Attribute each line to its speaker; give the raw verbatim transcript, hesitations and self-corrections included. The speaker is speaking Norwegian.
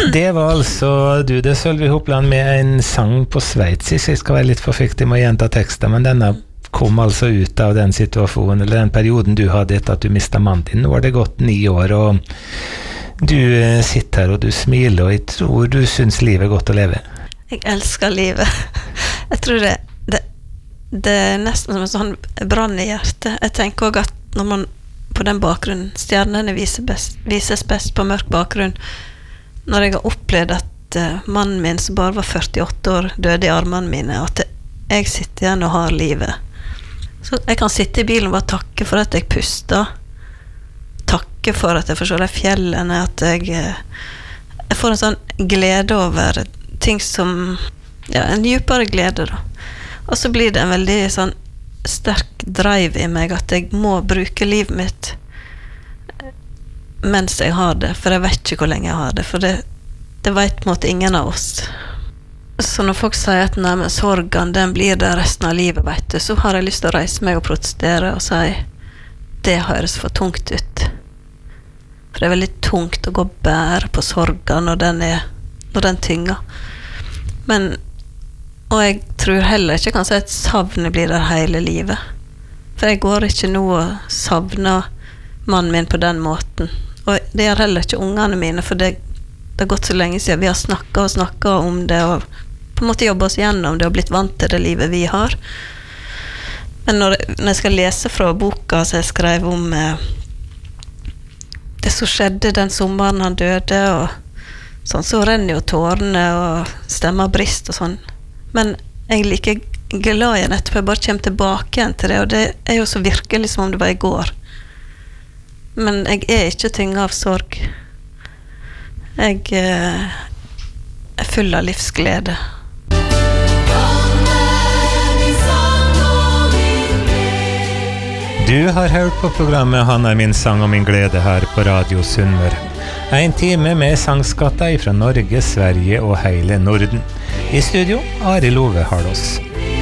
Speaker 1: Det var altså du, det Sølvi Hopland med en sang på sveitsisk. Jeg skal være litt forsiktig med å gjenta teksten, men denne kom altså ut av den situasjonen, eller den perioden du hadde etter at du mistet mannen din. Nå har det gått ni år, og du sitter her og du smiler, og jeg tror du synes livet er godt å leve.
Speaker 2: Jeg elsker livet. Jeg tror det, det, det er nesten som en sånn brann i hjertet. Jeg tenker også at når man på den bakgrunnen, stjernene viser best, vises best på mørk bakgrunn, når jeg har opplevd at uh, mannen min som bare var førtiåtte år døde i armene mine, at jeg sitter igjen og har livet. Så jeg kan sitte i bilen og bare takke for at jeg puster, takke for at jeg får se de fjellene, at jeg, jeg får en sånn glede over ting som, ja, en djupere glede da. Og så blir det en veldig sånn sterk drive i meg at jeg må bruke livet mitt mens jeg har det, for jeg vet ikke hvor lenge jeg har det, for det, det vet på en måte ingen av oss. Så når folk sier at nei, men sorgen, den blir der resten av livet, vet du, så har jeg lyst til å reise meg og protestere og si, det høres for tungt ut. For det er veldig tungt å gå og bære på sorgen når den er, når den tynger. Men, og jeg tror heller ikke jeg kan si at savnet blir der hele livet. For jeg går ikke nå og savner mannen min på den måten. Og det gjør heller ikke ungene mine, for det, det har gått så lenge siden vi har snakket og snakket om det, og på en måte jobbe oss gjennom det og blitt vant til det livet vi har. Men når, når jeg skal lese fra boka som jeg skrev om eh, det som skjedde den sommeren han døde, og sånn, så renner jo tårene og stemmer brist og sånn. Men jeg er like glad igjen etterpå, jeg bare kommer tilbake igjen til det, og det er jo så virkelig som om det var i går. Men jeg er ikke tynget av sorg. Jeg eh, er full av livsglede.
Speaker 1: Du har hørt på programmet Han er min sang og min glede her på Radio Sunnmøre. En time med sangskatter fra Norge, Sverige og hele Norden. I studio, Ari Love Harlås.